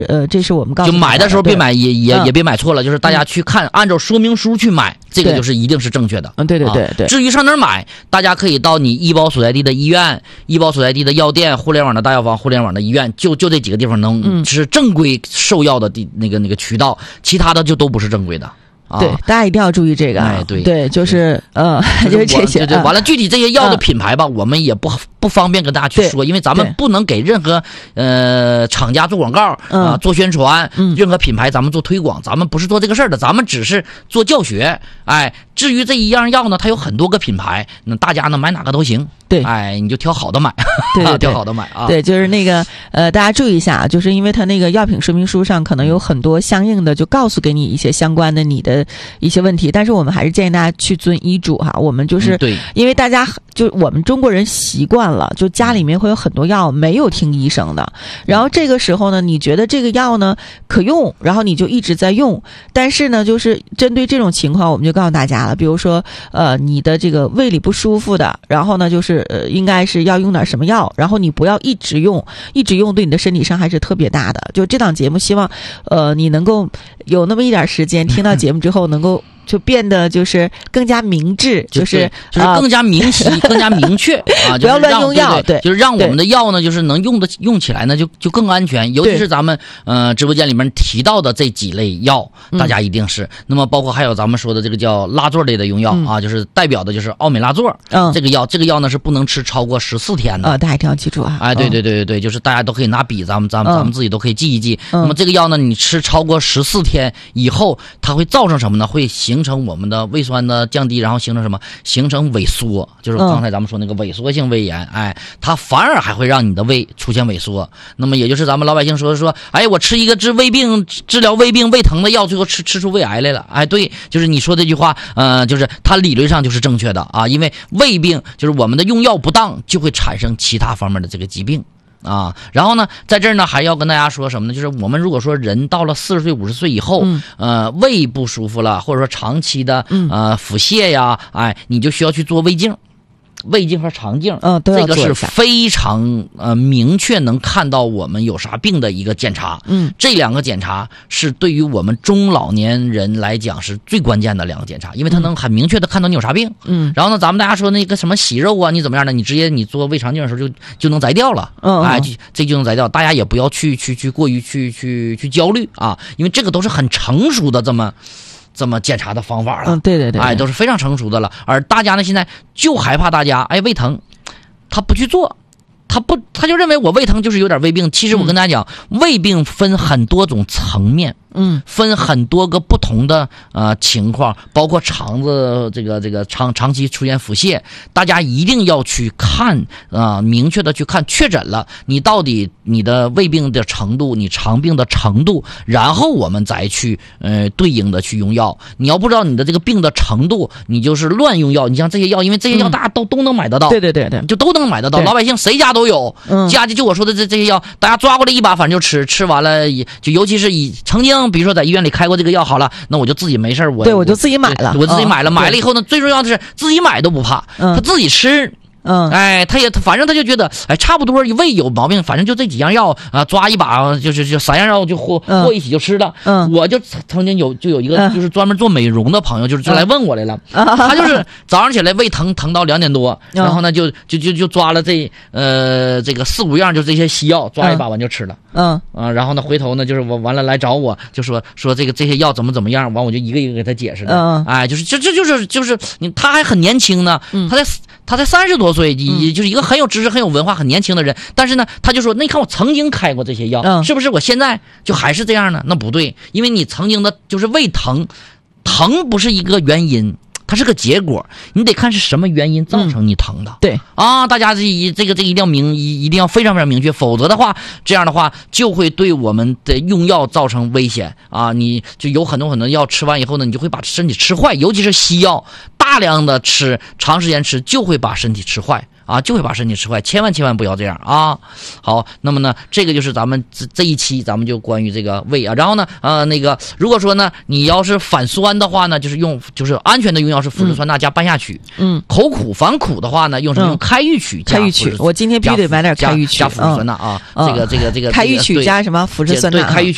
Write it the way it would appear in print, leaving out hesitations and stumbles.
这是我们告诉就买的时候别买也别买错了，就是大家去看，按照说明书去买，这个就是一定是正确的。 对。 至于上哪儿买，大家可以到你医保所在地的医院、医保所在地的药店、互联网的大药房、互联网的医院，就这几个地方能是正规售药的那个渠道，其他的就都不是正规的。 对，大家一定要注意这个。对，就是就是这些。 完了，具体这些药的品牌吧，我们也不方便跟大家去说，因为咱们不能给任何厂家做广告做宣传，任何品牌咱们做推广，咱们不是做这个事儿的，咱们只是做教学。至于这一样药呢，它有很多个品牌，那大家呢买哪个都行。 对， 你就挑好的买， 对， 挑好的买啊。 对，就是那个大家注意一下，就是因为它那个药品说明书上可能有很多相应的，就告诉给你一些相关的你的一些问题，但是我们还是建议大家去遵医嘱哈。我们就是对， 因为大家就我们中国人习惯了，就家里面会有很多药没有听医生的，然后这个时候呢，你觉得这个药呢可用，然后你就一直在用，但是呢，就是针对这种情况，我们就告诉大家了，比如说你的这个胃里不舒服的，然后呢就是应该是要用点什么药，然后你不要一直用对你的身体伤害是特别大的。就这档节目希望你能够有那么一点时间听到节目之后能够就变得就是更加明智，就是更加明晰更加明确啊， 不要乱用药。 对，就是让我们的药呢就是能用起来呢就更安全，尤其是咱们直播间里面提到的这几类药，大家一定是那么包括还有咱们说的这个叫拉唑类的用药啊，就是代表的就是奥美拉唑这个药呢是不能吃超过14天的大家一定要记住啊。 对，就是大家都可以拿笔，咱们自己都可以记一记。那么这个药呢，你吃超过14天以后，它会造成什么呢？会形成我们的胃酸的降低，然后形成什么？形成萎缩，就是刚才咱们说那个萎缩性胃炎。它反而还会让你的胃出现萎缩。那么也就是咱们老百姓说，我吃一个治疗胃病胃疼的药，最后吃出胃癌来了。对，就是你说这句话，就是它理论上就是正确的啊，因为胃病就是我们的用药不当，就会产生其他方面的这个疾病。然后呢，在这儿呢还要跟大家说什么呢？就是我们如果说人到了40岁、50岁以后，胃不舒服了，或者说长期的腹泻呀，你就需要去做胃镜。胃镜和肠镜，这个是非常明确能看到我们有啥病的一个检查。这两个检查是对于我们中老年人来讲是最关键的两个检查，因为它能很明确的看到你有啥病。然后呢，咱们大家说那个什么息肉啊，你怎么样呢？你直接你做胃肠镜的时候就能摘掉了。这就能摘掉。大家也不要去过于去焦虑啊，因为这个都是很成熟的这么检查的方法了。 对， 都是非常成熟的了。而大家呢现在就害怕大家胃疼，他不去做，他就认为我胃疼就是有点胃病。其实我跟大家讲，胃病分很多种层面，分很多个不同的情况，包括肠子这个长期出现腹泻，大家一定要去看明确的去看，确诊了你到底你的胃病的程度，你肠病的程度，然后我们再去对应的去用药。你要不知道你的这个病的程度，你就是乱用药。你像这些药，因为这些药大家都能买得到， 对， 就都能买得到，老百姓谁家都有。家就我说的这些药，大家抓过来一把，反正就吃完了，就尤其是曾经比如说在医院里开过这个药，好了，那我就自己没事我就自己买了， 买了以后呢，最重要的是自己买都不怕，他自己吃。反正他就觉得差不多胃有毛病，反正就这几样药抓一把就3样药就和一起就吃了。我就曾经有一个就是专门做美容的朋友，就来问我来了。他就是早上起来胃疼到2点多，然后呢就抓了这个4、5样就这些西药，抓一把完就吃了。然后呢回头呢就是我完了来找我，就说这些药怎么样，完我就一个一个给他解释了。就是他还很年轻呢，他才30多岁，就是一个很有知识、很有文化、很年轻的人。但是呢，他就说：“那你看我曾经开过这些药，是不是我现在就还是这样呢？”那不对，因为你曾经的就是胃疼不是一个原因，它是个结果，你得看是什么原因造成你疼的。 对大家这个一定要非常非常明确，否则的话，这样的话就会对我们的用药造成危险啊！你就有很多药吃完以后呢，你就会把身体吃坏，尤其是西药，大量的吃，长时间吃就会把身体吃坏。千万不要这样啊！好，那么呢，这个就是咱们这一期咱们就关于这个胃啊，然后呢，如果说呢，你要是反酸的话呢，就是安全的用药是腐殖酸钠加半夏曲。口苦反苦的话呢，用开郁曲。 我今天必须得买点开郁曲加腐殖酸钠啊！这个开郁曲加什么腐殖酸钠？ 对，开郁曲。